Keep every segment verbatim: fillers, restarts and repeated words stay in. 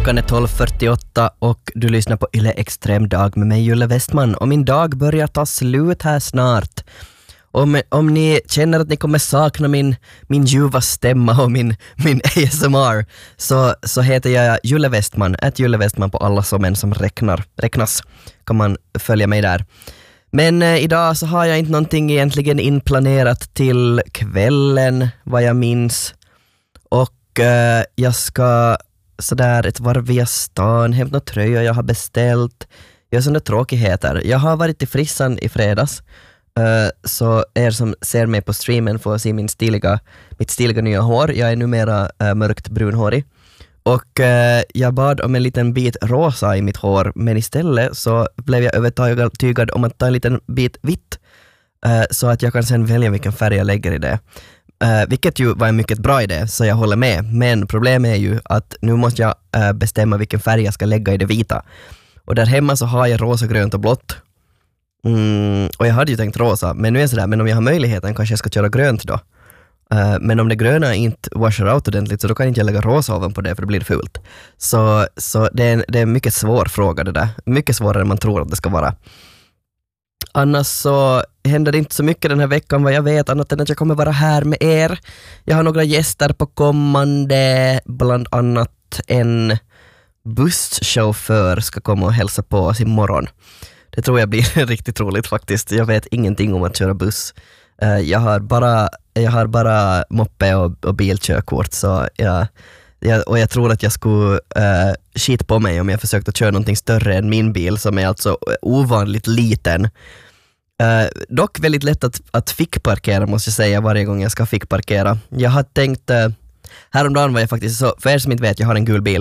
Klockan är tolv fyrtioåtta och du lyssnar på Yle Extrem Dag med mig, Julle Westman. Och min dag börjar ta slut här snart. Om, om ni känner att ni kommer sakna min, min ljuva stämma och min, min A S M R så, så heter jag Julle Westman. Ett Julle Westman på alla som en som räknar, räknas. Kan man följa mig där. Men eh, idag så har jag inte någonting egentligen inplanerat till kvällen, vad jag minns. Och eh, jag ska sådär ett varv via stan, hämta tröjor jag har beställt. Gör sådana tråkigheter. Jag har varit i frissan i fredags. Uh, så er som ser mig på streamen får se min stiliga, mitt stiliga nya hår. Jag är numera uh, mörkt brunhårig. Och uh, jag bad om en liten bit rosa i mitt hår, men istället så blev jag övertygad om att ta en liten bit vitt uh, så att jag kan sen välja vilken färg jag lägger i det. Uh, vilket ju var en mycket bra idé, så jag håller med. Men problemet är ju att nu måste jag uh, bestämma vilken färg jag ska lägga i det vita. Och där hemma så har jag rosa, grönt och blått. Mm, och jag hade ju tänkt rosa, men nu är det sådär, men om jag har möjligheten kanske jag ska köra grönt då. Uh, men om det gröna inte washar out ordentligt så då kan inte jag lägga rosa ovanpå det för det blir fult. Så, så det, är en, det är en mycket svår fråga det där. Mycket svårare än man tror att det ska vara. Annars så händer det inte så mycket den här veckan vad jag vet, annat än att jag kommer vara här med er. Jag har några gäster på kommande, bland annat en busschaufför ska komma och hälsa på oss imorgon. Det tror jag blir riktigt roligt faktiskt. Jag vet ingenting om att köra buss. Uh, jag har bara, jag har bara moppe och, och bilkörkort, så jag, jag, och jag tror att jag skulle uh, skit på mig om jag försökte köra någonting större än min bil som är alltså ovanligt liten. Uh, dock väldigt lätt att, att fickparkera måste jag säga varje gång jag ska fickparkera. Jag har tänkt, uh, häromdagen var jag faktiskt så, för er som inte vet, jag har en gul bil.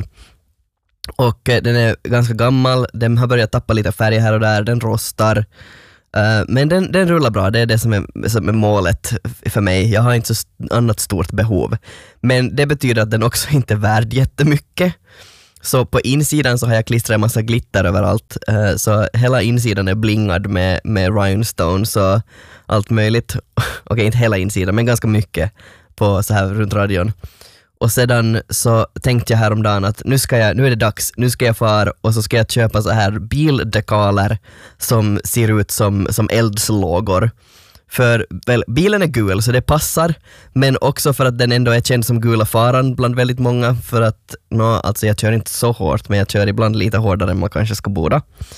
Och eh, den är ganska gammal, den har börjat tappa lite färg här och där, den rostar. Uh, men den, den rullar bra, det är det som är, som är målet för mig. Jag har inte så st- annat stort behov. Men det betyder att den också inte är värd jättemycket. Så på insidan så har jag klistrat en massa glitter överallt. Uh, så hela insidan är blingad med, med rhinestones och allt möjligt. Okej, okay, inte hela insidan, men ganska mycket på så här runt radion. Och sedan så tänkte jag häromdagen att nu, ska jag, nu är det dags, nu ska jag fara och så ska jag köpa så här bildekaler som ser ut som, som eldslågor. För väl, bilen är gul så det passar, men också för att den ändå är känd som gula faran bland väldigt många. För att, no, alltså jag kör inte så hårt, men jag kör ibland lite hårdare än man kanske ska borde.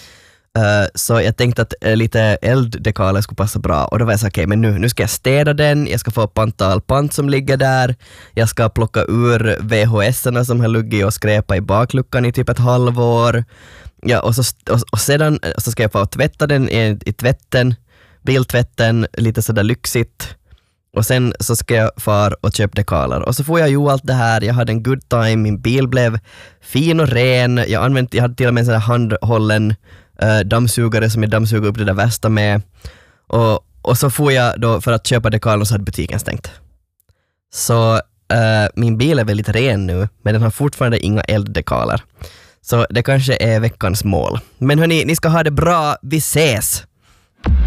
Uh, så jag tänkte att uh, lite elddekaler skulle passa bra. Och då var jag så okej, okay, men nu, nu ska jag städa den. Jag ska få upp antal pant som ligger där. Jag ska plocka ur V H S-erna som har luggit och skräpa i bakluckan i typ ett halvår. Ja, och, så, och, och sedan så ska jag få tvätta den i, i tvätten, biltvätten, lite sådär lyxigt. Och sen så ska jag fara och köpa dekaler. Och så får jag ju allt det här. Jag hade en good time, min bil blev fin och ren. Jag, använde, jag hade till och med en sån här handhållen Uh, dammsugare som jag dammsuger upp det där värsta med. Och, och så får jag då för att köpa dekaler så hade butiken stängt. Så uh, min bil är väldigt ren nu, men den har fortfarande inga elddekaler. Så det kanske är veckans mål. Men hörni, ni ska ha det bra. Vi ses!